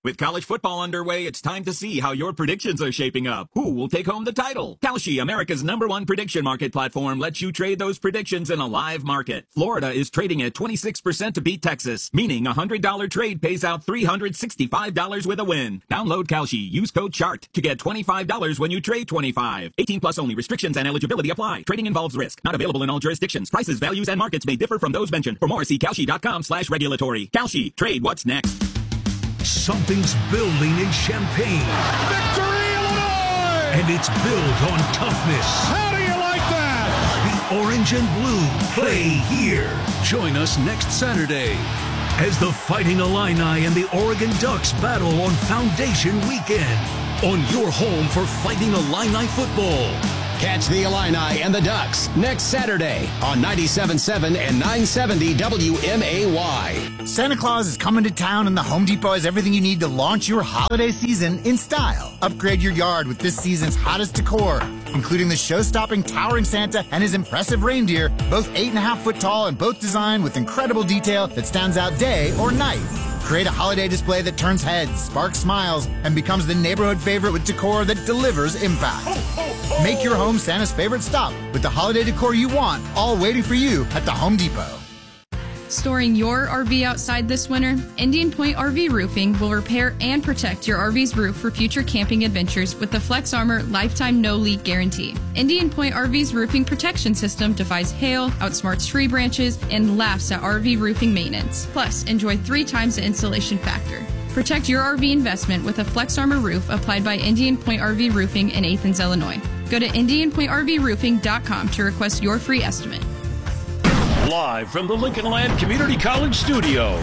With college football underway, it's time to see how your predictions are shaping up. Who will take home the title? Kalshi, America's #1 prediction market platform, lets you trade those predictions in a live market. Florida is trading at 26% to beat Texas, meaning a $100 trade pays out $365 with a win. Download Kalshi. Use code CHART to get $25 when you trade 25. 18 plus only. Restrictions and eligibility apply. Trading involves risk. Not available in all jurisdictions. Prices, values, and markets may differ from those mentioned. For more, see Kalshi.com/regulatory. Kalshi. Trade what's next. Something's building in Champaign. Victory, Illinois! And it's built on toughness. How do you like that? The orange and blue play here. Join us next Saturday as the Fighting Illini and the Oregon Ducks battle on Foundation Weekend. On your home for Fighting Illini football. Catch the Illini and the Ducks next Saturday on 97.7 and 970 WMAY. Santa Claus is coming to town, and the Home Depot has everything you need to launch your holiday season in style. Upgrade your yard with this season's hottest decor, including the show-stopping towering Santa and his impressive reindeer, both 8.5 foot tall and both designed with incredible detail that stands out day or night. Create a holiday display that turns heads, sparks smiles, and becomes the neighborhood favorite with decor that delivers impact. Make your home Santa's favorite stop with the holiday decor you want, all waiting for you at the Home Depot. Storing your RV outside this winter? Indian Point RV Roofing will repair and protect your RV's roof for future camping adventures with the Flex Armor Lifetime No Leak Guarantee. Indian Point RV's roofing protection system defies hail, outsmarts tree branches, and laughs at RV roofing maintenance. Plus, enjoy 3 times the insulation factor. Protect your RV investment with a Flex Armor roof applied by Indian Point RV Roofing in Athens, Illinois. Go to IndianPointRVRoofing.com to request your free estimate. Live from the Lincoln Land Community College studio,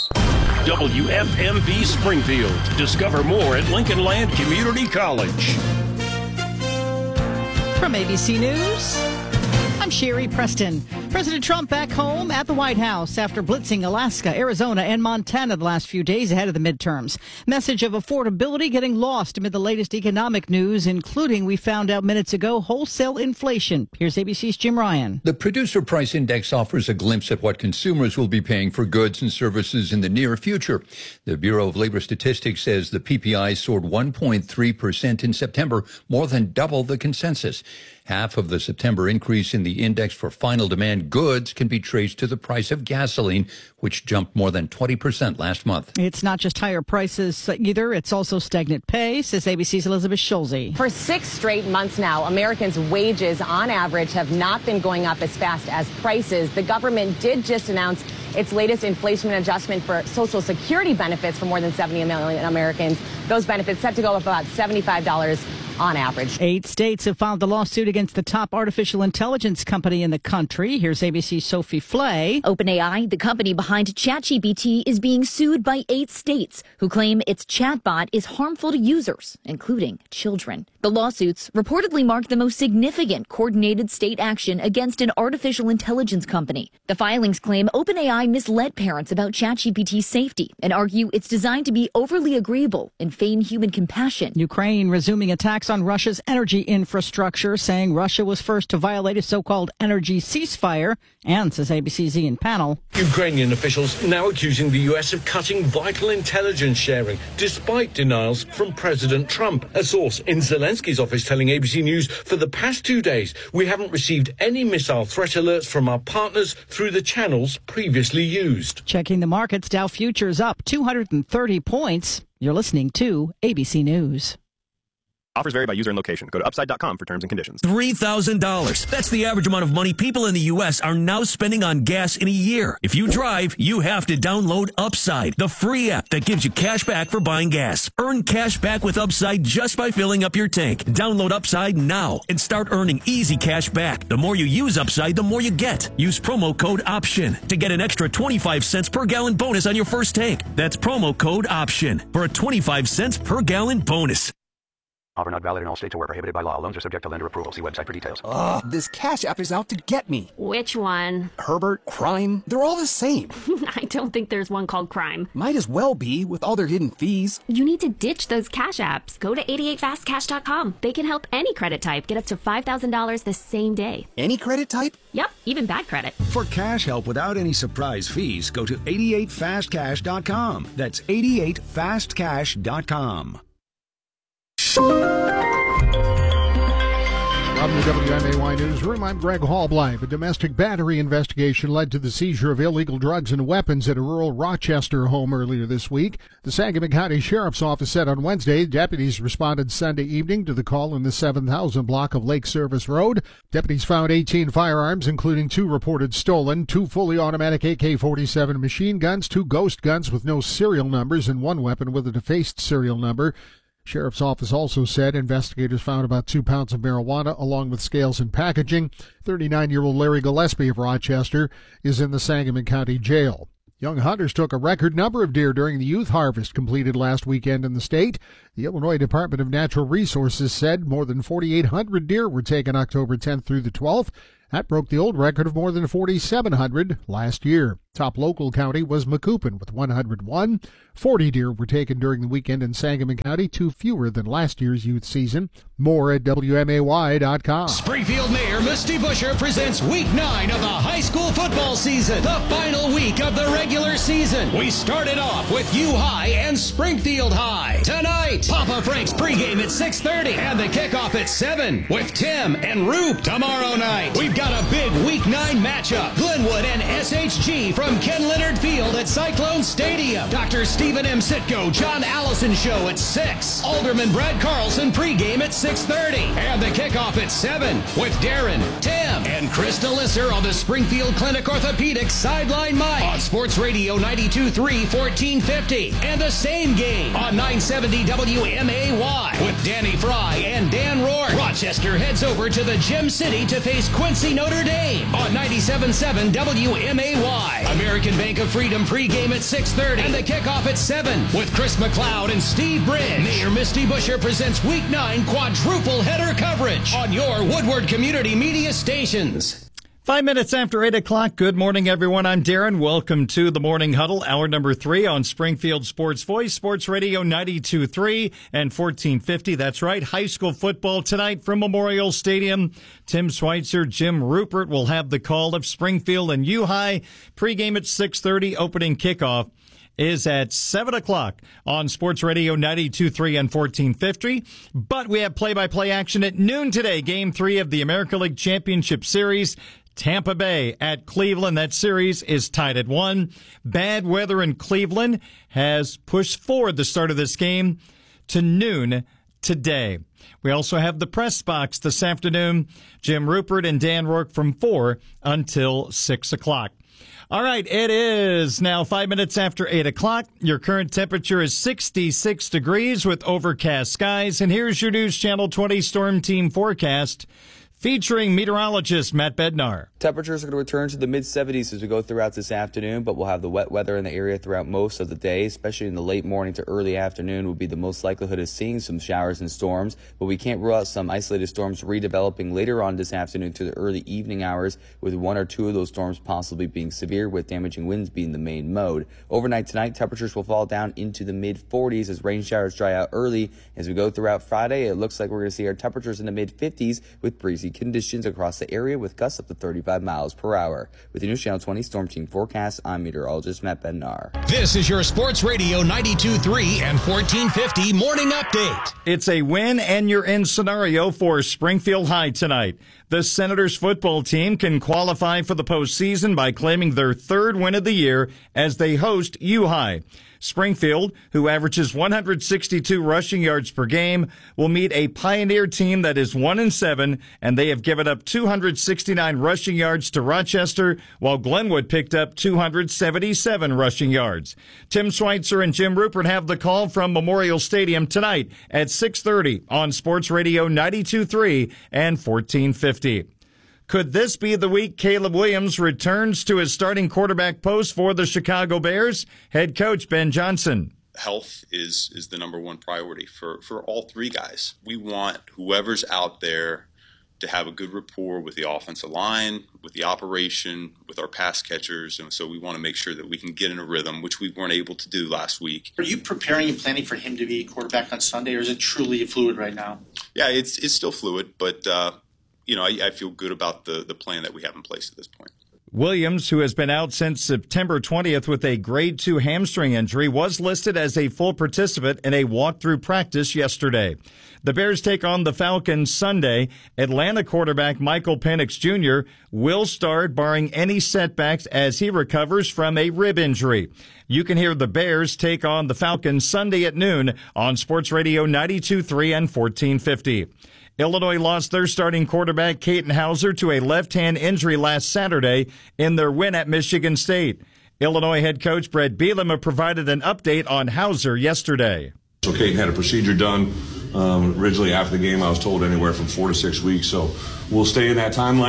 WFMB Springfield. Discover more at Lincoln Land Community College. From ABC News, I'm Sherry Preston. President Trump back home at the White House after blitzing Alaska, Arizona, and Montana the last few days ahead of the midterms. Message of affordability getting lost amid the latest economic news, including, we found out minutes ago, wholesale inflation. Here's ABC's Jim Ryan. The Producer Price Index offers a glimpse at what consumers will be paying for goods and services in the near future. The Bureau of Labor Statistics says the PPI soared 1.3% in September, more than double the consensus. Half of the September increase in the index for final demand goods can be traced to the price of gasoline, which jumped more than 20% last month. It's not just higher prices either. It's also stagnant pay, says ABC's Elizabeth Schulze. For 6 straight months now, Americans' wages on average have not been going up as fast as prices. The government did just announce its latest inflation adjustment for Social Security benefits for more than 70 million Americans. Those benefits set to go up about $75 on average. 8 states have filed the lawsuit against the top artificial intelligence company in the country. Here's ABC's Sophie Flay. OpenAI, the company behind ChatGPT, is being sued by 8 states who claim its chatbot is harmful to users, including children. The lawsuits reportedly mark the most significant coordinated state action against an artificial intelligence company. The filings claim OpenAI misled parents about ChatGPT's safety and argue it's designed to be overly agreeable and feign human compassion. Ukraine resuming attacks on Russia's energy infrastructure, saying Russia was first to violate a so-called energy ceasefire, and, says ABC's Ian Pannell, Ukrainian officials now accusing the U.S. of cutting vital intelligence sharing, despite denials from President Trump. A source in Zelensky's office telling ABC News, for the past 2 days, we haven't received any missile threat alerts from our partners through the channels previously used. Checking the markets, Dow futures up 230 points. You're listening to ABC News. Offers vary by user and location. Go to upside.com for terms and conditions. $3,000. That's the average amount of money people in the U.S. are now spending on gas in a year. If you drive, you have to download Upside, the free app that gives you cash back for buying gas. Earn cash back with Upside just by filling up your tank. Download Upside now and start earning easy cash back. The more you use Upside, the more you get. Use promo code OPTION to get an extra 25 cents per gallon bonus on your first tank. That's promo code OPTION for a 25 cents per gallon bonus. Offer not valid in all states or where prohibited by law. Loans are subject to lender approval. See website for details. Ugh, this Cash App is out to get me. Which one? Herbert, Crime, they're all the same. I don't think there's one called Crime. Might as well be, with all their hidden fees. You need to ditch those Cash Apps. Go to 88fastcash.com. They can help any credit type get up to $5,000 the same day. Any credit type? Yep, even bad credit. For cash help without any surprise fees, go to 88fastcash.com. That's 88fastcash.com. From the WMAY Newsroom, I'm Greg Hallbleib. A domestic battery investigation led to the seizure of illegal drugs and weapons at a rural Rochester home earlier this week. The Sangamon County Sheriff's Office said on Wednesday deputies responded Sunday evening to the call in the 7,000 block of Lake Service Road. Deputies found 18 firearms, including 2 reported stolen, 2 fully automatic AK-47 machine guns, 2 ghost guns with no serial numbers, and 1 weapon with a defaced serial number. Sheriff's Office also said investigators found about 2 pounds of marijuana along with scales and packaging. 39-year-old Larry Gillespie of Rochester is in the Sangamon County Jail. Young hunters took a record number of deer during the youth harvest completed last weekend in the state. The Illinois Department of Natural Resources said more than 4,800 deer were taken October 10th through the 12th. That broke the old record of more than 4,700 last year. Top local county was Macoupin with 101. 40 deer were taken during the weekend in Sangamon County, 2 fewer than last year's youth season. More at WMAY.com. Springfield Mayor Misty Buscher presents Week 9 of the high school football season, the final week of the regular season. We started off with U High and Springfield High. Tonight, Papa Frank's pregame at 6:30 and the kickoff at 7 with Tim and Roop tomorrow night. We've got a big Week 9 matchup. Glenwood and SHG from Ken Leonard Field at Cyclone Stadium. Dr. Stephen M. Sitko, John Allison Show at 6. Alderman Brad Carlson pregame at 6:30. And the kickoff at 7 with Darren, Tim, and Krista Lisser on the Springfield Clinic Orthopedic Sideline Mic on Sports Radio 92.3, 1450. And the same game on 970 WMAY with Danny Fry and Dan Rourke. Rochester heads over to the Gem City to face Quincy Notre Dame on 97.7 WMAY. American Bank of Freedom pregame at 6:30 and the kickoff at 7 with Chris McLeod and Steve Bridge. Mayor Misty Buscher presents Week 9 quadruple header coverage on your Woodward Community Media stations. 5 minutes after 8 o'clock. Good morning, everyone. I'm Darren. Welcome to the Morning Huddle, hour number 3 on Springfield Sports Voice, Sports Radio 92.3 and 1450. That's right. High school football tonight from Memorial Stadium. Tim Schweitzer, Jim Rupert will have the call of Springfield and U-High. Pregame at 6:30. Opening kickoff is at 7 o'clock on Sports Radio 92.3 and 1450. But we have play-by-play action at noon today. Game 3 of the America League Championship Series. Tampa Bay at Cleveland. That series is tied at 1. Bad weather in Cleveland has pushed forward the start of this game to noon today. We also have the press box this afternoon. Jim Rupert and Dan Rourke from 4 until 6 o'clock. All right, it is now 5 minutes after 8 o'clock. Your current temperature is 66 degrees with overcast skies. And here's your News Channel 20 Storm Team forecast, featuring meteorologist Matt Bednar. Temperatures are going to return to the mid-70s as we go throughout this afternoon, but we'll have the wet weather in the area throughout most of the day, especially in the late morning to early afternoon would be the most likelihood of seeing some showers and storms, but we can't rule out some isolated storms redeveloping later on this afternoon to the early evening hours, with 1 or 2 of those storms possibly being severe, with damaging winds being the main mode. Overnight tonight, temperatures will fall down into the mid-40s as rain showers dry out early. As we go throughout Friday, it looks like we're going to see our temperatures in the mid-50s with breezy conditions across the area with gusts up to 35 miles per hour. With the News Channel 20 Storm Team forecast, I'm meteorologist Matt Bednar. This is your Sports Radio 92.3 and 1450 morning update. It's a win and you're in scenario for Springfield High tonight. The Senators football team can qualify for the postseason by claiming their 3rd win of the year as they host U-High. Springfield, who averages 162 rushing yards per game, will meet a Pioneer team that is 1-7, and they have given up 269 rushing yards to Rochester, while Glenwood picked up 277 rushing yards. Tim Schweitzer and Jim Rupert have the call from Memorial Stadium tonight at 6:30 on Sports Radio 92.3 and 1450. Could this be the week Caleb Williams returns to his starting quarterback post for the Chicago Bears? Head coach Ben Johnson. health is the number one priority for all three guys. We want whoever's out there to have a good rapport with the offensive line, with the operation, with our pass catchers. And so we want to make sure that we can get in a rhythm, which we weren't able to do last week. Are you preparing and planning for him to be quarterback on Sunday, or is it truly fluid right now? Yeah, it's still fluid, but, I feel good about the plan that we have in place at this point. Williams, who has been out since September 20th with a grade 2 hamstring injury, was listed as a full participant in a walkthrough practice yesterday. The Bears take on the Falcons Sunday. Atlanta quarterback Michael Penix Jr. will start, barring any setbacks, as he recovers from a rib injury. You can hear the Bears take on the Falcons Sunday at noon on Sports Radio 92.3 and 1450. Illinois lost their starting quarterback, Caden Hauser, to a left-hand injury last Saturday in their win at Michigan State. Illinois head coach Brett Bielema provided an update on Hauser yesterday. So Caden had a procedure done. Originally after the game, I was told anywhere from 4 to 6 weeks. So we'll stay in that time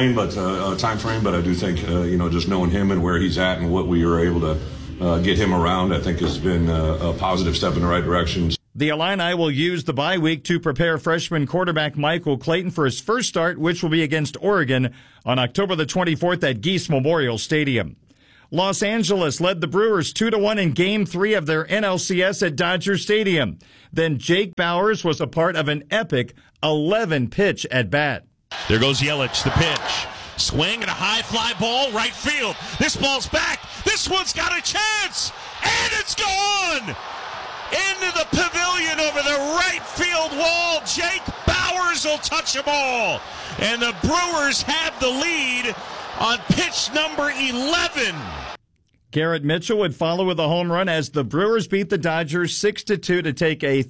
frame. But I do think, just knowing him and where he's at and what we were able to get him around, I think has been a positive step in the right direction. The Illini will use the bye week to prepare freshman quarterback Michael Clayton for his first start, which will be against Oregon on October the 24th at Geese Memorial Stadium. Los Angeles led the Brewers 2-1 in Game 3 of their NLCS at Dodger Stadium. Then Jake Bauers was a part of an epic 11-pitch at-bat. There goes Yelich, the pitch. Swing and a high fly ball, right field. This ball's back. This one's got a chance. And it's gone! Into the pavilion over the right field wall. Jake Bauers will touch them all. And the Brewers have the lead on pitch number 11. Garrett Mitchell would follow with a home run as the Brewers beat the Dodgers 6-2 to take a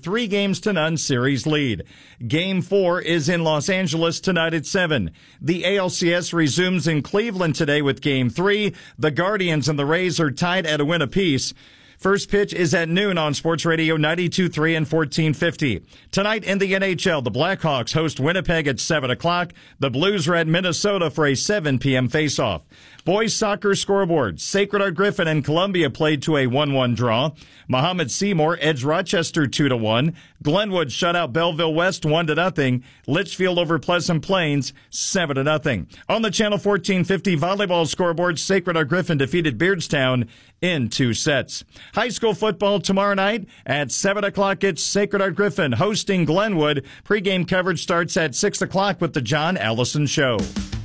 3-0 series lead. Game 4 is in Los Angeles tonight at 7. The ALCS resumes in Cleveland today with Game 3. The Guardians and the Rays are tied at a win apiece. First pitch is at noon on Sports Radio 92.3 and 1450. Tonight in the NHL, the Blackhawks host Winnipeg at 7 o'clock. The Blues are at Minnesota for a 7 p.m. faceoff. Boys soccer scoreboard. Sacred Heart Griffin and Columbia played to a 1-1 draw. Muhammad Seymour edged Rochester 2-1. Glenwood shut out Belleville West 1-0. Litchfield over Pleasant Plains 7-0. On the Channel 1450 volleyball scoreboard, Sacred Heart Griffin defeated Beardstown in 2 sets. High school football tomorrow night at 7 o'clock. It's Sacred Heart Griffin hosting Glenwood. Pre-game coverage starts at 6 o'clock with the John Allison Show.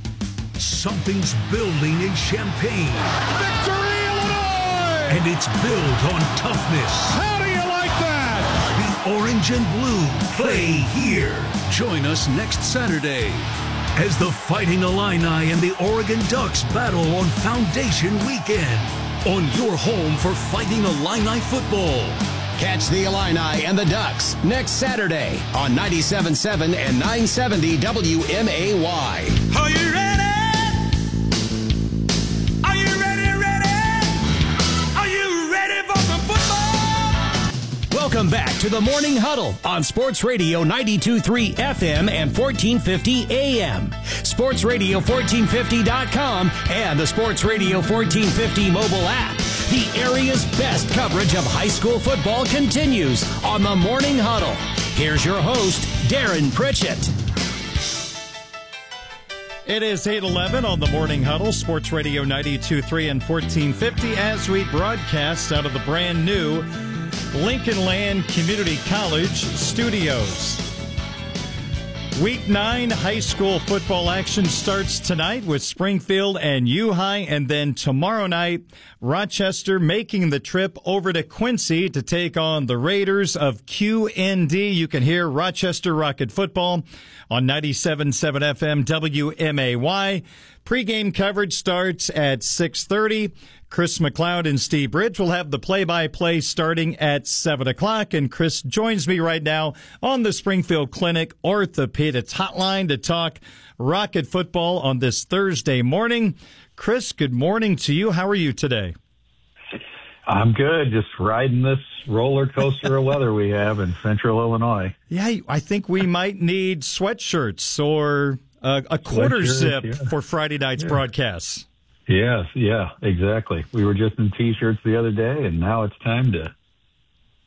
Something's building in Champaign. Victory, Illinois! And it's built on toughness. How do you like that? The orange and blue play here. Join us next Saturday as the Fighting Illini and the Oregon Ducks battle on Foundation Weekend on your home for Fighting Illini football. Catch the Illini and the Ducks next Saturday on 97.7 and 970 WMAY. Are you ready? Are you ready? Are you ready for some football? Welcome back to the Morning Huddle on Sports Radio 92.3 FM and 1450 AM. SportsRadio1450.com and the Sports Radio 1450 mobile app. The area's best coverage of high school football continues on the Morning Huddle. Here's your host, Darren Pritchett. It is 8:11 on the Morning Huddle, Sports Radio 92.3 and 1450 as we broadcast out of the brand new Lincoln Land Community College studios. Week 9 high school football action starts tonight with Springfield and U-High, and then tomorrow night, Rochester making the trip over to Quincy to take on the Raiders of QND. You can hear Rochester Rocket football on 97.7 FM WMAY. Pre-game coverage starts at 6:30. Chris McLeod and Steve Bridge will have the play-by-play starting at 7 o'clock. And Chris joins me right now on the Springfield Clinic Orthopedics Hotline to talk Rocket football on this Thursday morning. Chris, good morning to you. How are you today? I'm good. Just riding this roller coaster of weather we have in central Illinois. Yeah, I think we might need sweatshirts or a quarter zip for Friday night's broadcasts. Yes, yeah, exactly. We were just in T-shirts the other day, and now it's time to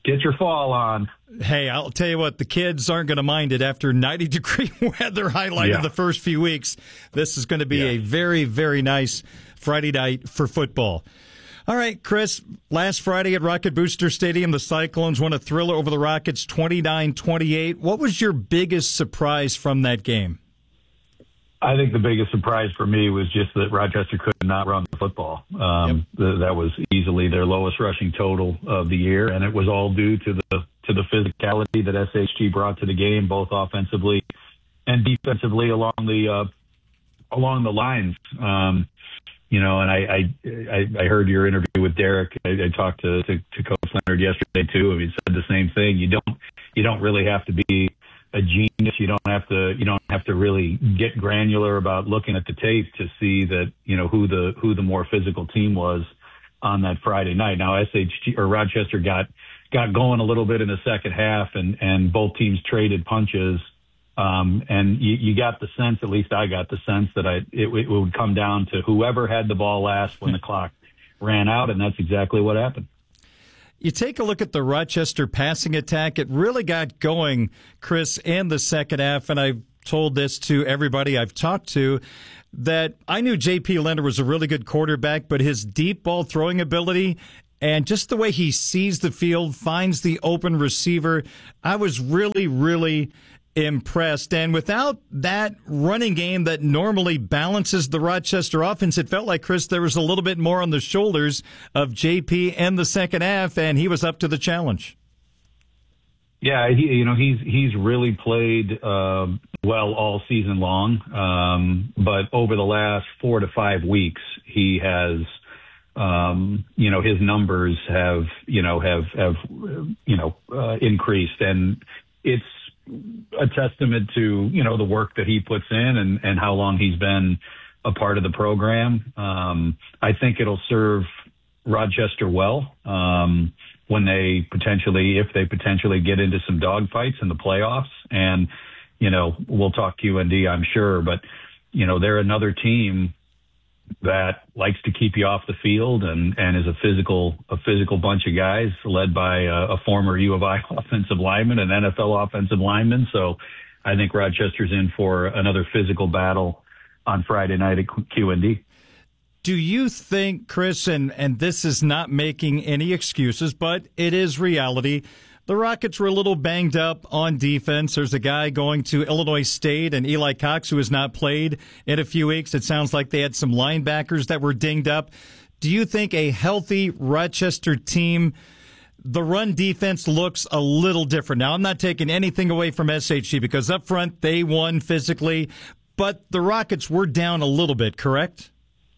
Get your fall on. Hey, I'll tell you what, the kids aren't going to mind it after 90-degree weather highlighted the first few weeks. This is going to be a very, very nice Friday night for football. All right, Chris, last Friday at Rocket Booster Stadium, the Cyclones won a thriller over the Rockets 29-28. What was your biggest surprise from that game? I think the biggest surprise for me was just that Rochester could not run the football. That was easily their lowest rushing total of the year, and it was all due to the physicality that SHG brought to the game, both offensively and defensively along the lines. And I heard your interview with Derek. I talked to Coach Leonard yesterday too. He said the same thing. You don't really have to be a genius. You don't have to really get granular about looking at the tape to see that, who the more physical team was on that Friday night. Now SHG or Rochester got going a little bit in the second half and both teams traded punches. And you got the sense, at least I got the sense that it would come down to whoever had the ball last when the clock ran out. And that's exactly what happened. You take a look at the Rochester passing attack. It really got going, Chris, in the second half. And I've told this to everybody I've talked to, that I knew J.P. Leonard was a really good quarterback, but his deep ball throwing ability and just the way he sees the field, finds the open receiver, I was really, really impressed. And without that running game that normally balances the Rochester offense, it felt like, Chris, there was a little bit more on the shoulders of JP in the second half, and he was up to the challenge. Yeah, he's really played well all season long, but over the last 4 to 5 weeks, he has, his numbers have increased, and it's a testament to, the work that he puts in and how long he's been a part of the program. I think it'll serve Rochester well when if they potentially get into some dogfights in the playoffs. And, we'll talk QND, I'm sure, but, they're another team that likes to keep you off the field and is a physical bunch of guys led by a former U of I offensive lineman, an NFL offensive lineman. So I think Rochester's in for another physical battle on Friday night at QND. Do you think, Chris, and this is not making any excuses, but it is reality, the Rockets were a little banged up on defense. There's a guy going to Illinois State, and Eli Cox, who has not played in a few weeks. It sounds like they had some linebackers that were dinged up. Do you think a healthy Rochester team, the run defense looks a little different? Now, I'm not taking anything away from SHG because up front they won physically, but the Rockets were down a little bit, correct?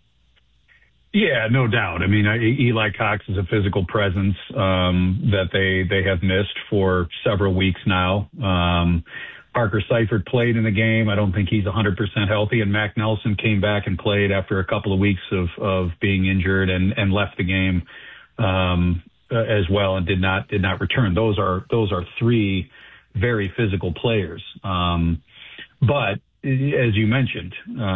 Yeah, no doubt. I mean, Eli Cox is a physical presence that they have missed for several weeks now. Parker Seifert played in the game. I don't think he's 100% healthy. And Mac Nelson came back and played after a couple of weeks of being injured and left the game as well and did not return. Those are three very physical players. But as you mentioned,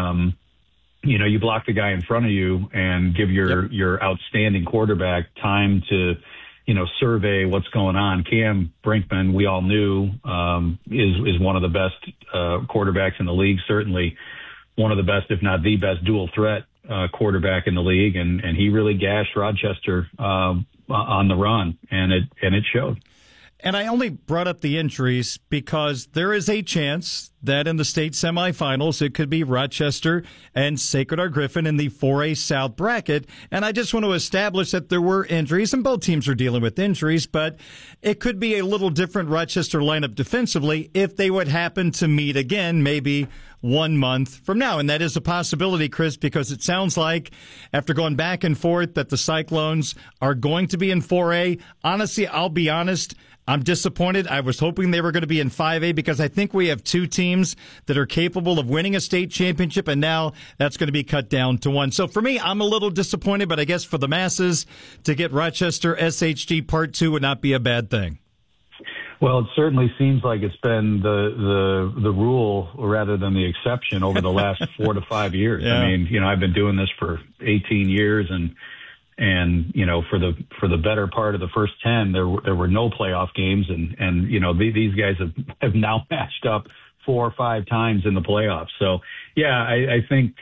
you block the guy in front of you and give your outstanding quarterback time to, survey what's going on. Cam Brinkman, we all knew, is one of the best quarterbacks in the league, certainly one of the best, if not the best, dual threat quarterback in the league. And he really gashed Rochester on the run, and it showed. And I only brought up the injuries because there is a chance that in the state semifinals, it could be Rochester and Sacred Heart Griffin in the 4A South bracket. And I just want to establish that there were injuries, and both teams are dealing with injuries, but it could be a little different Rochester lineup defensively if they would happen to meet again, maybe 1 month from now. And that is a possibility, Chris, because it sounds like after going back and forth that the Cyclones are going to be in 4A. Honestly, I'll be honest, I'm disappointed. I was hoping they were going to be in 5A because I think we have two teams that are capable of winning a state championship, and now that's going to be cut down to one. So for me, I'm a little disappointed, but I guess for the masses, to get Rochester SHG Part 2 would not be a bad thing. Well, it certainly seems like it's been the rule rather than the exception over the last 4 to 5 years. Yeah. I mean, I've been doing this for 18 years, and And, you know, for the better part of the first 10, there were no playoff games. And you know, these guys have now matched up 4 or 5 times in the playoffs. So, yeah, I think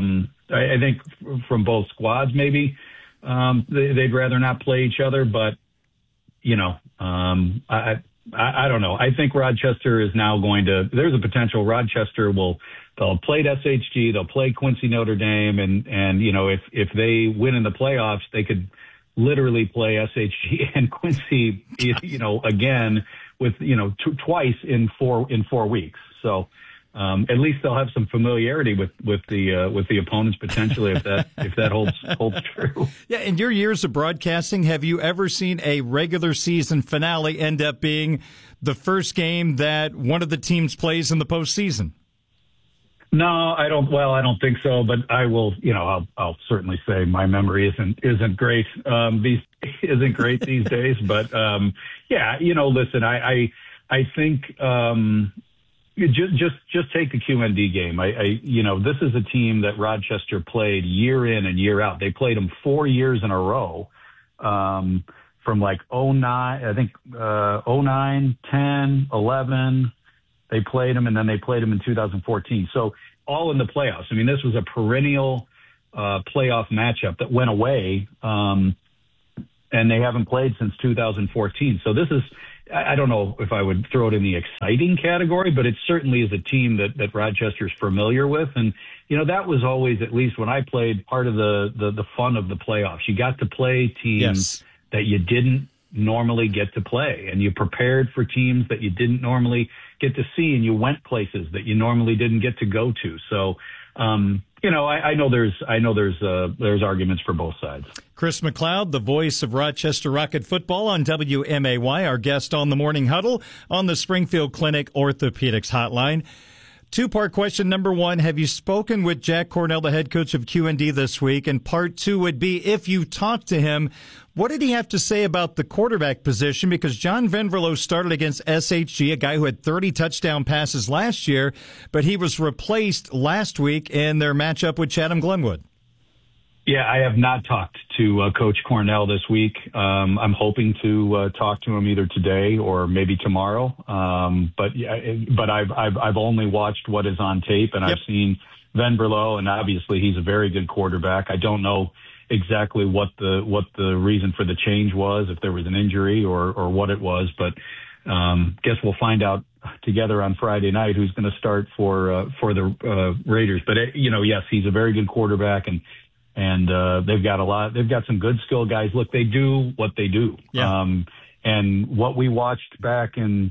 from both squads, maybe they'd rather not play each other. But, you know, I don't know. I think Rochester is now there's a potential they'll play SHG, they'll play Quincy Notre Dame, and you know, if they win in the playoffs, they could literally play SHG and Quincy, you know, again with, you know, twice in 4 weeks. So at least they'll have some familiarity with the opponents potentially if that holds true. Yeah, in your years of broadcasting, have you ever seen a regular season finale end up being the first game that one of the teams plays in the postseason? No, I don't. Well, I don't think so. But I will. You know, I'll certainly say my memory isn't great. Isn't great these days. But yeah, you know, listen, I think just take the QND game. You know, this is a team that Rochester played year in and year out. They played them 4 years in a row. From like 09, I think 09, 10, 11. They played them, and then they played them in 2014. So all in the playoffs. I mean, this was a perennial playoff matchup that went away, and they haven't played since 2014. So this is, I don't know if I would throw it in the exciting category, but it certainly is a team that Rochester's familiar with. And, you know, that was always, at least when I played, part of the fun of the playoffs. You got to play teams that you didn't normally get to play, and you prepared for teams that you didn't normally get to see, and you went places that you normally didn't get to go to. So, you know, I know there's arguments for both sides. Chris McLeod, the voice of Rochester Rocket football on WMAY, our guest on the Morning Huddle on the Springfield Clinic Orthopedics Hotline. 2-part question. Number 1, have you spoken with Jack Cornell, the head coach of QND, this week? And part 2 would be, if you talked to him, what did he have to say about the quarterback position? Because John Venverlo started against SHG, a guy who had 30 touchdown passes last year, but he was replaced last week in their matchup with Chatham Glenwood. Yeah, I have not talked to Coach Cornell this week. I'm hoping to talk to him either today or maybe tomorrow. But I've only watched what is on tape, and I've seen Venverlo, and obviously he's a very good quarterback. I don't know exactly what the reason for the change was, if there was an injury or what it was, but guess we'll find out together on Friday night who's going to start for the Raiders. But you know, yes, he's a very good quarterback, and they've got some good skill guys. Look, they do what they do. Yeah. And what we watched back in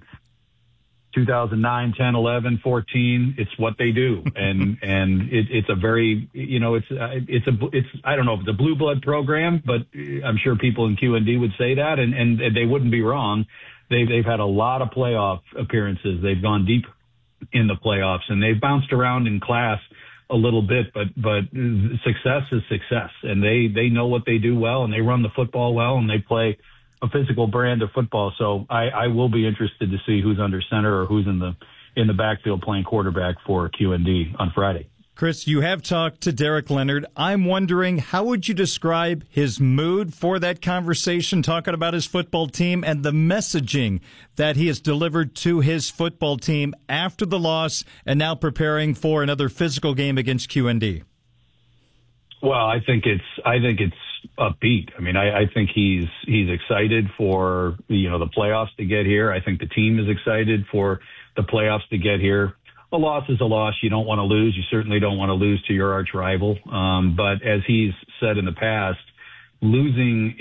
2009, 10, 11, 14, it's what they do. And it's a very, you know, it's I don't know if it's a blue blood program, but I'm sure people in QND would say that, and they wouldn't be wrong. They've had a lot of playoff appearances. They've gone deep in the playoffs, and they've bounced around in class a little bit, but success is success, and they know what they do well, and they run the football well, and they play a physical brand of football. So I will be interested to see who's under center or who's in the backfield playing quarterback for QND on Friday. Chris, you have talked to Derek Leonard. I'm wondering, how would you describe his mood for that conversation, talking about his football team and the messaging that he has delivered to his football team after the loss and now preparing for another physical game against QND? Well, I think it's upbeat. I mean, I think he's excited for, you know, the playoffs to get here. I think the team is excited for the playoffs to get here. A loss is a loss. You don't want to lose. You certainly don't want to lose to your arch rival. But as he's said in the past, losing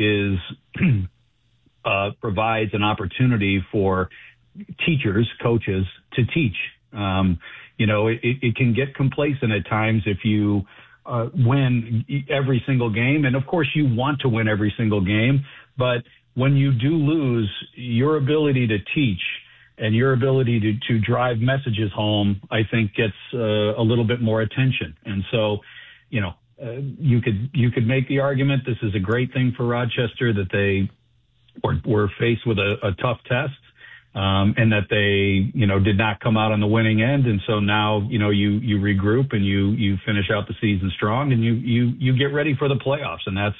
provides an opportunity for teachers, coaches to teach. You know, it can get complacent at times if you win every single game. And of course you want to win every single game, but when you do lose, your ability to teach and your ability to drive messages home, I think gets a little bit more attention. And so, you know, you could make the argument this is a great thing for Rochester, that they were faced with a tough test, and that they, you know, did not come out on the winning end. And so now, you know, you regroup and you finish out the season strong, and you get ready for the playoffs. And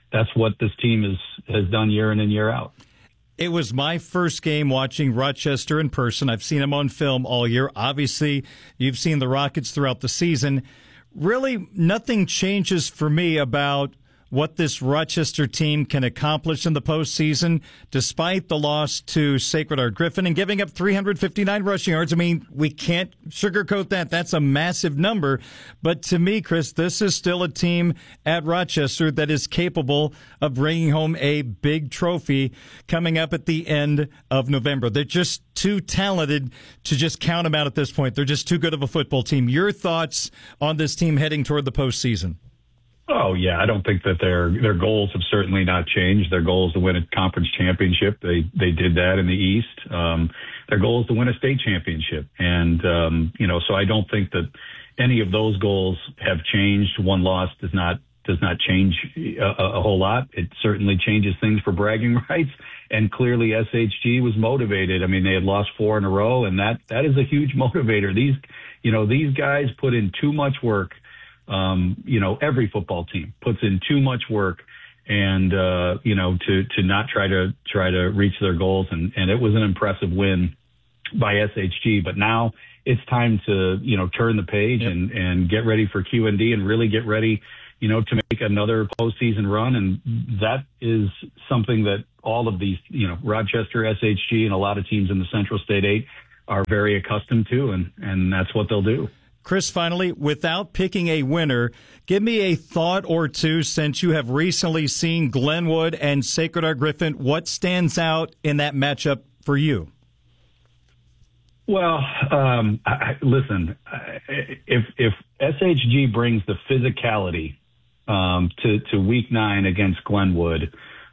that's what this team has done year in and year out. It was my first game watching Rochester in person. I've seen them on film all year. Obviously, you've seen the Rockets throughout the season. Really, nothing changes for me about what this Rochester team can accomplish in the postseason, despite the loss to Sacred Heart Griffin and giving up 359 rushing yards. I mean, we can't sugarcoat that. That's a massive number. But to me, Chris, this is still a team at Rochester that is capable of bringing home a big trophy coming up at the end of November. They're just too talented to just count them out at this point. They're just too good of a football team. Your thoughts on this team heading toward the postseason? Oh, yeah. I don't think that their goals have certainly not changed. Their goal is to win a conference championship. They did that in the East. Their goal is to win a state championship. And, so I don't think that any of those goals have changed. One loss does not change a whole lot. It certainly changes things for bragging rights. And clearly SHG was motivated. I mean, they had lost 4 in a row, and that is a huge motivator. These guys put in too much work. Every football team puts in too much work and, to not try to reach their goals. And it was an impressive win by SHG, but now it's time to, turn the page and get ready for QND and really get ready, to make another postseason run. And that is something that all of these, Rochester, SHG, and a lot of teams in the Central State 8 are very accustomed to. And that's what they'll do. Chris, finally, without picking a winner, give me a thought or two since you have recently seen Glenwood and Sacred Heart Griffin. What stands out in that matchup for you? Well, listen, if SHG brings the physicality to Week 9 against Glenwood,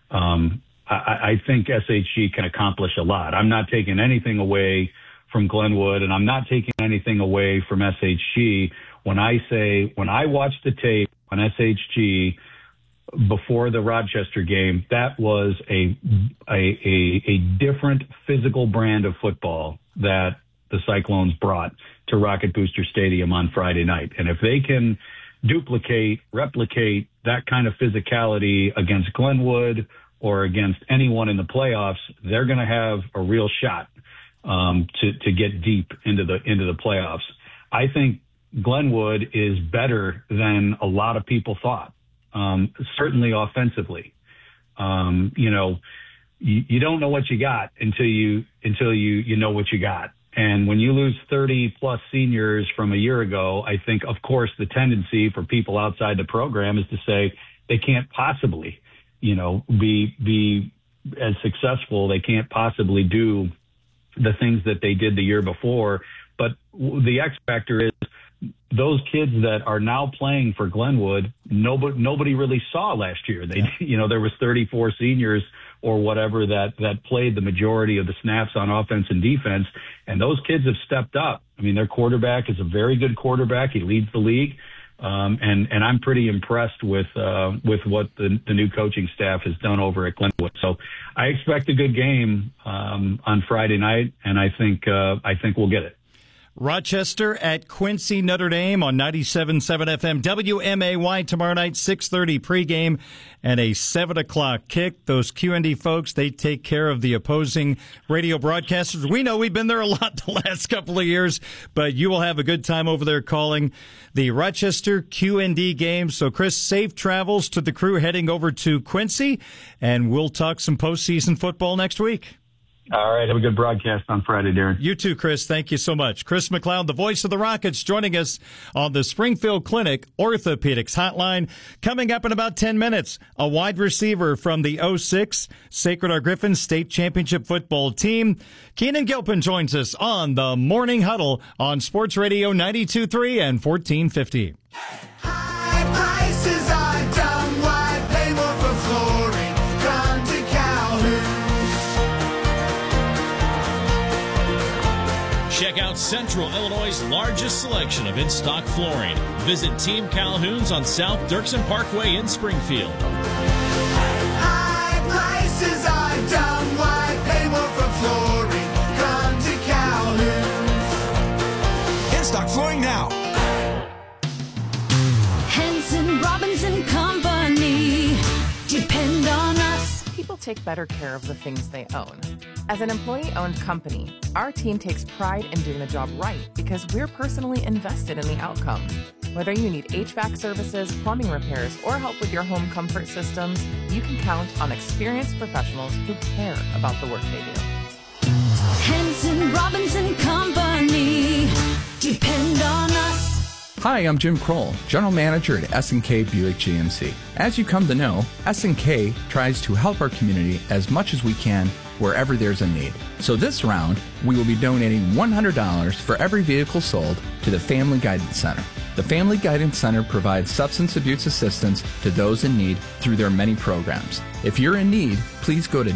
I think SHG can accomplish a lot. I'm not taking anything away from Glenwood, and I'm not taking anything away from SHG when I watched the tape on SHG before the Rochester game. That was a different physical brand of football that the Cyclones brought to Rocket Booster Stadium on Friday night. And if they can replicate that kind of physicality against Glenwood or against anyone in the playoffs, they're going to have a real shot to get deep into the playoffs. I think Glenwood is better than a lot of people thought. Certainly offensively. You don't know what you got until you know what you got. And when you lose 30 plus seniors from a year ago, I think, of course, the tendency for people outside the program is to say they can't possibly, be as successful. They can't possibly do the things that they did the year before. But the X factor is those kids that are now playing for Glenwood, nobody really saw last year. There was 34 seniors or whatever that played the majority of the snaps on offense and defense. And those kids have stepped up. I mean, their quarterback is a very good quarterback. He leads the league. And I'm pretty impressed with what the new coaching staff has done over at Glenwood. So I expect a good game on Friday night, and I think we'll get it. Rochester at Quincy Notre Dame on 97.7 FM WMAY tomorrow night, 6:30 pregame and a 7 o'clock kick. Those QND folks, they take care of the opposing radio broadcasters. We know we've been there a lot the last couple of years, but you will have a good time over there calling the Rochester QND game. So, Chris, safe travels to the crew heading over to Quincy, and we'll talk some postseason football next week. All right. Have a good broadcast on Friday, Darren. You too, Chris. Thank you so much. Chris McLeod, the voice of the Rockets, joining us on the Springfield Clinic Orthopedics Hotline. Coming up in about 10 minutes, a wide receiver from the 06 Sacred Heart Griffin State Championship football team. Keenan Gilpin joins us on the Morning Huddle on Sports Radio 92.3 and 1450. High prices are dumb. Why pay more for flooring? Come to Calhoun. Check out Central Illinois' largest selection of in-stock flooring. Visit Team Calhoun's on South Dirksen Parkway in Springfield. High prices are dumb. Why pay more for flooring? Come to Calhoun. In-stock flooring now. Henson Robinson Company. Depend take better care of the things they own. As an employee-owned company, our team takes pride in doing the job right because we're personally invested in the outcome. Whether you need HVAC services, plumbing repairs, or help with your home comfort systems, you can count on experienced professionals who care about the work they do. Hanson Robinson Company. Depend on us. Hi, I'm Jim Kroll, General Manager at S&K Buick GMC. As you come to know, S&K tries to help our community as much as we can wherever there's a need. So this round, we will be donating $100 for every vehicle sold to the Family Guidance Center. The Family Guidance Center provides substance abuse assistance to those in need through their many programs. If you're in need, please go to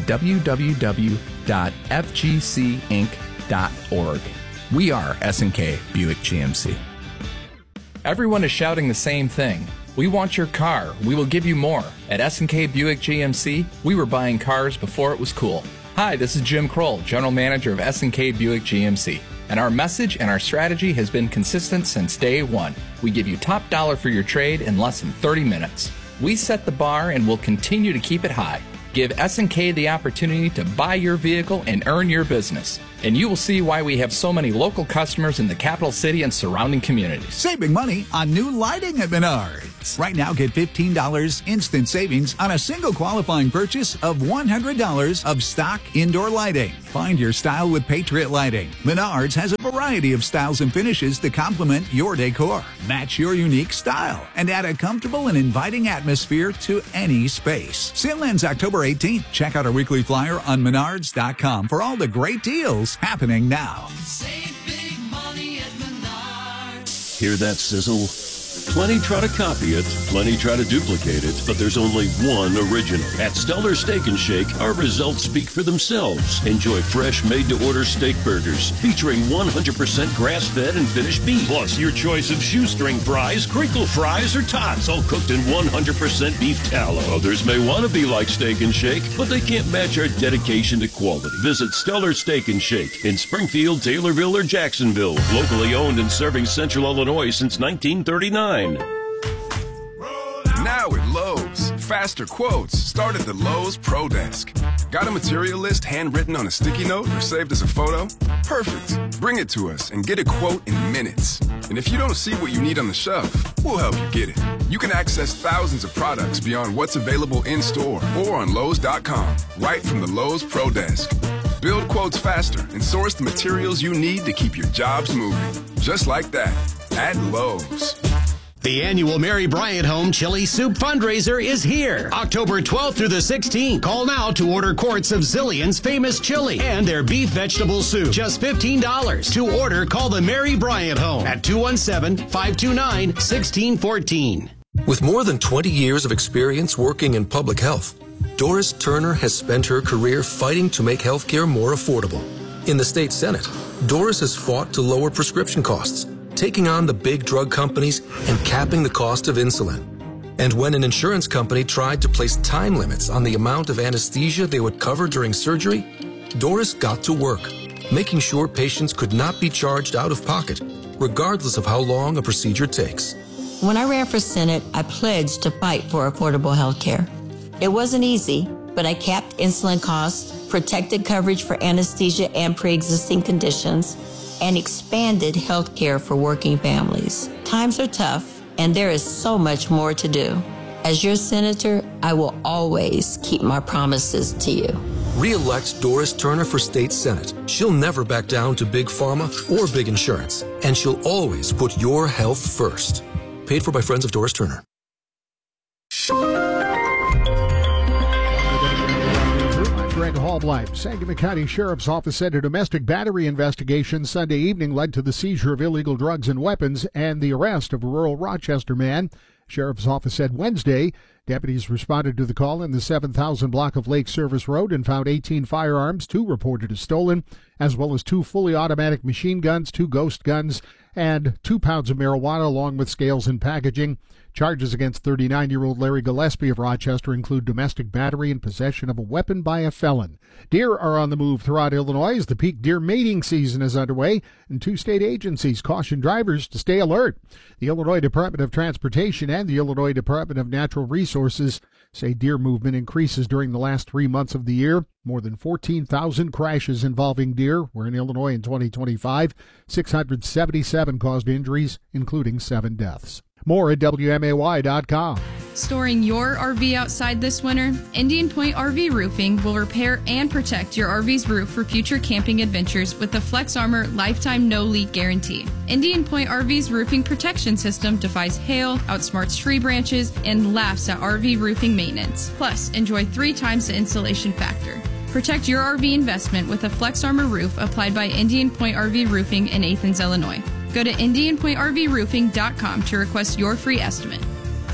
www.fgcinc.org. We are S&K Buick GMC. Everyone is shouting the same thing. We want your car. We will give you more. At S&K Buick GMC, we were buying cars before it was cool. Hi, this is Jim Kroll, General Manager of S&K Buick GMC. And our message and our strategy has been consistent since day one. We give you top dollar for your trade in less than 30 minutes. We set the bar and will continue to keep it high. Give S&K the opportunity to buy your vehicle and earn your business. And you will see why we have so many local customers in the capital city and surrounding communities. Saving money on new lighting at Menards. Right now, get $15 instant savings on a single qualifying purchase of $100 of stock indoor lighting. Find your style with Patriot Lighting. Menards has a variety of styles and finishes to complement your decor. Match your unique style and add a comfortable and inviting atmosphere to any space. Sale ends October 18th. Check out our weekly flyer on Menards.com for all the great deals happening now. Save big money at Menards. Hear that sizzle? Plenty try to copy it, plenty try to duplicate it, but there's only one original. At Stellar Steak and Shake, our results speak for themselves. Enjoy fresh, made-to-order steak burgers featuring 100% grass-fed and finished beef. Plus, your choice of shoestring fries, crinkle fries, or tots, all cooked in 100% beef tallow. Others may want to be like Steak and Shake, but they can't match our dedication to quality. Visit Stellar Steak and Shake in Springfield, Taylorville, or Jacksonville. Locally owned and serving Central Illinois since 1939. Now at Lowe's, faster quotes start at the Lowe's Pro Desk. Got a material list handwritten on a sticky note or saved as a photo? Perfect. Bring it to us and get a quote in minutes. And if you don't see what you need on the shelf, we'll help you get it. You can access thousands of products beyond what's available in-store or on Lowe's.com, right from the Lowe's Pro Desk. Build quotes faster and source the materials you need to keep your jobs moving. Just like that, at Lowe's. The annual Mary Bryant Home Chili Soup Fundraiser is here, October 12th through the 16th. Call now to order quarts of Zillion's famous chili and their beef vegetable soup. Just $15. To order, call the Mary Bryant Home at 217-529-1614. With more than 20 years of experience working in public health, Doris Turner has spent her career fighting to make healthcare more affordable. In the state Senate, Doris has fought to lower prescription costs, taking on the big drug companies and capping the cost of insulin. And when an insurance company tried to place time limits on the amount of anesthesia they would cover during surgery, Doris got to work, making sure patients could not be charged out of pocket, regardless of how long a procedure takes. When I ran for Senate, I pledged to fight for affordable health care. It wasn't easy, but I capped insulin costs, protected coverage for anesthesia and pre-existing conditions, and expanded health care for working families. Times are tough, and there is so much more to do. As your senator, I will always keep my promises to you. Re-elect Doris Turner for State Senate. She'll never back down to big pharma or big insurance, and she'll always put your health first. Paid for by Friends of Doris Turner. Greg Hallbleib. Sangamon County Sheriff's Office said a domestic battery investigation Sunday evening led to the seizure of illegal drugs and weapons and the arrest of a rural Rochester man. Sheriff's Office said Wednesday deputies responded to the call in the 7,000 block of Lake Service Road and found 18 firearms, 2 reported as stolen, as well as 2 fully automatic machine guns, 2 ghost guns, and 2 pounds of marijuana along with scales and packaging. Charges against 39-year-old Larry Gillespie of Rochester include domestic battery and possession of a weapon by a felon. Deer are on the move throughout Illinois as the peak deer mating season is underway, and 2 state agencies caution drivers to stay alert. The Illinois Department of Transportation and the Illinois Department of Natural Resources say deer movement increases during the last 3 months of the year. More than 14,000 crashes involving deer were in Illinois in 2025. 677 caused injuries, including 7 deaths. More at WMAY.com. Storing your RV outside this winter? Indian Point RV Roofing will repair and protect your RV's roof for future camping adventures with the Flex Armor Lifetime No Leak Guarantee. Indian Point RV's roofing protection system defies hail, outsmarts tree branches, and laughs at RV roofing maintenance. Plus, enjoy 3 times the insulation factor. Protect your RV investment with a Flex Armor roof applied by Indian Point RV Roofing in Athens, Illinois. Go to IndianPointRVRoofing.com to request your free estimate.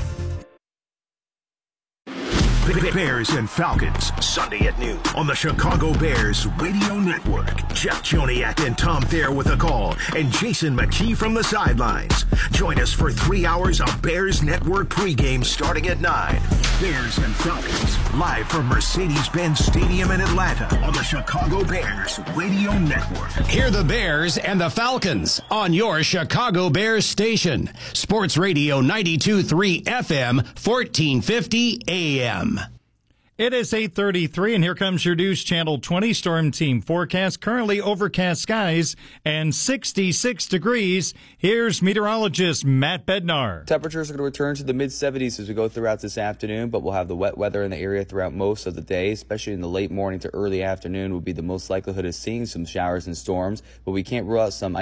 Bears and Falcons, Sunday at noon on the Chicago Bears Radio Network. Jeff Joniak and Tom Thayer with a call, and Jason McKee from the sidelines. Join us for 3 hours of Bears Network pregame starting at 9. Bears and Falcons, live from Mercedes-Benz Stadium in Atlanta on the Chicago Bears Radio Network. Hear the Bears and the Falcons on your Chicago Bears station. Sports Radio 92.3 FM, 1450 AM. It is 8:33, and here comes your News Channel 20 Storm Team forecast. Currently overcast skies and 66 degrees. Here's meteorologist Matt Bednar. Temperatures are going to return to the mid-70s as we go throughout this afternoon, but we'll have the wet weather in the area throughout most of the day, especially in the late morning to early afternoon would be the most likelihood of seeing some showers and storms, but we can't rule out some